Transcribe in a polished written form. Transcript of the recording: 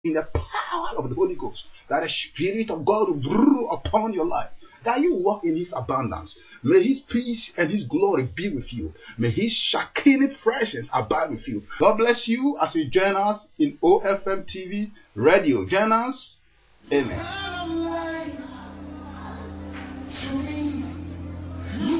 in the power of the Holy Ghost, that the Spirit of God will brew upon your life, that you walk in His abundance. May His peace and His glory be with you. May His Shekinah presence abide with you. God bless you as you join us in OFM TV radio. Join us. Amen.